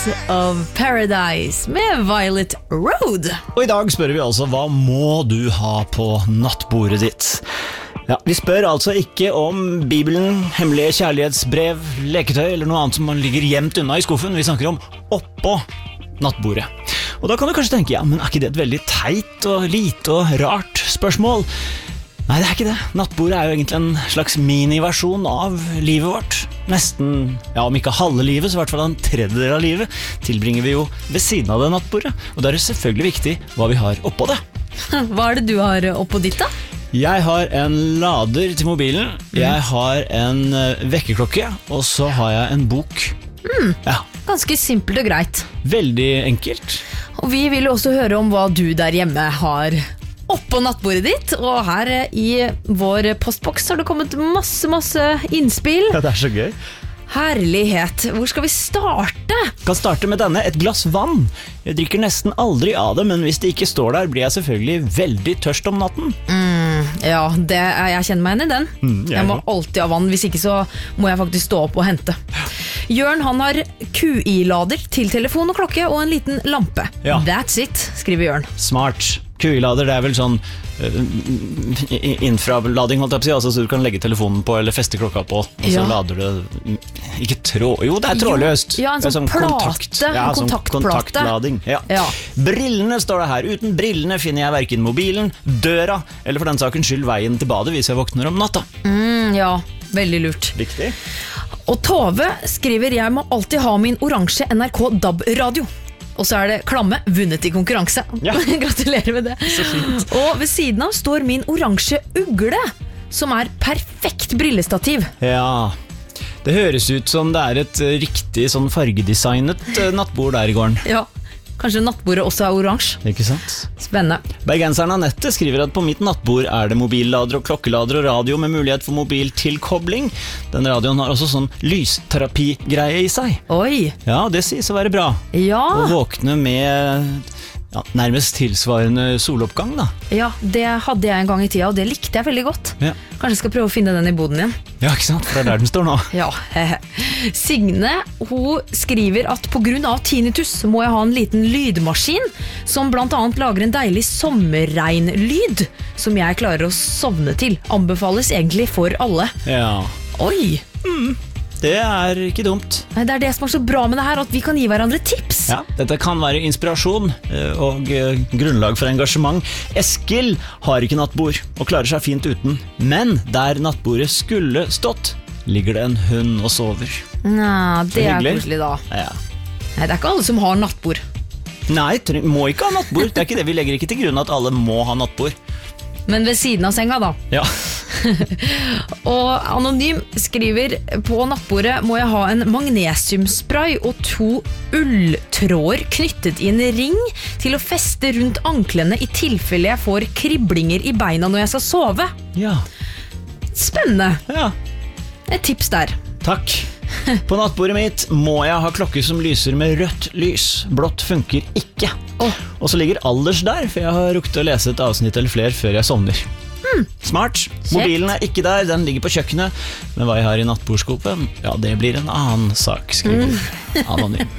of Paradise med Violet Road. Og i dag spør vi altså, hva må du ha på nattbordet ditt? Ja, vi spør altså ikke om Bibelen, hemmelige kjærlighetsbrev, leketøy eller noe annet som man ligger gjemt unna i skuffen. Vi snakker om oppå nattbordet. Og da kan du kanskje tenke, ja, men er ikke det et veldig teit og lite og rart spørsmål? Nei, det er ikke det. Nattbordet er jo egentlig en slags miniversjon av livet vårt. Nesten, ja, om ikke halve livet, så i hvert fall en tredjedel av livet tilbringer vi jo ved siden av det nattbordet. Og da er det selvfølgelig viktig hva vi har oppå det. Hva er det du har oppå ditt da? Jeg har en lader til mobilen, jeg har en vekkerklokke, og så har jeg en bok. Ja. Ganske simpelt og greit. Veldig enkelt. Og vi vil også høre om hva du der hjemme har oppå nattbordet ditt. Og her i vår postboks har det kommet masse innspill. Ja, det er så gøy. Herlighet, hvor skal vi starte? Kan starte med denne, et glass vann. Jeg drikker nesten aldri av det, men hvis det ikke står der, blir jeg selvfølgelig veldig tørst om natten. Ja, jeg kjenner meg igjen i den. Jeg må alltid ha vann, hvis ikke så må jeg faktisk stå opp og hente. Jørn, han har QI-lader til telefon og klokke og en liten lampe. Ja. That's it, skriver Jørn. Smart. QI-lader, det er vel sånn infralading, holdt jeg på å si, altså så du kan legge telefonen på eller feste klokka på, og så lader det ikke jo, det er trådløst. Ja, en sånn plate, en kontaktplate. Kontaktlading, ja. Brillene står det her. Uten brillene finner jeg hverken mobilen, døra, eller for den sakens skyld veien til badet hvis jeg våkner om natta. Ja, veldig lurt. Riktig. Og Tove skriver, jeg må alltid ha min oransje NRK DAB-radio. Og så er det klamme, vunnet i konkurranse. Ja. Gratulerer med det. Så fint. Og ved siden av står min oransje ugle, som er perfekt brillestativ. Ja, det høres ut som det er et riktig sånn fargedesignet nattbord der i gården. Ja, kanskje nattbordet også er oransje. Ikke sant? Spennende. Bergenseren Annette skriver at på mitt nattbord er det mobillader og klokkelader og radio med mulighet for mobiltilkobling. Den radioen har også sånn lysterapigreie i seg. Oi. Ja, det sies å være bra. Ja. Å våkne med nærmest tilsvarende soloppgang da. Ja, det hadde jeg en gang i tida, og det likte jeg veldig godt. Ja. Kanskje jeg skal prøve å finne den i boden igjen. Ja, ikke sant? For det er der den står nå. Ja, Signe, hun skriver at på grunn av tinnitus må jeg ha en liten lydmaskin som blant annet lager en deilig sommerregnlyd som jeg klarer å sovne til. Anbefales egentlig for alle. Ja. Oi! Det er ikke dumt. Nei, det er det som er så bra med det her, at vi kan gi hverandre tips. Ja, dette kan være inspirasjon og grunnlag for engasjement. Eskil har ikke nattbord og klarer seg fint uten. Men der nattbordet skulle stått, ligger det en hund og sover. Nei, det er hyggelig. koselig da. Ja. Nei, det er ikke alle som har nattbord. Nei, må ikke ha nattbord. Det er ikke det. Vi legger ikke til grunn at alle må ha nattbord. Men ved siden av senga da. Ja. Og Anonym skriver, på nattbordet må jeg ha en magnesiumspray og 2 ulltråder knyttet i en ring til å feste rundt anklene i tilfelle jeg får kriblinger i beina når jeg skal sove. Ja. Spennende. Ja. Et tips der. Takk. På nattbordet mitt må jeg ha klokke som lyser med rødt lys. Blått funker ikke. Og så ligger alders der, for jeg har rukket å lese et avsnitt eller flere før jeg sovner. Smart. Mobilen er ikke der, den ligger på kjøkkenet. Men hva jeg har i nattbordskåpen, ja, det blir en annen sak, skriver Anonym.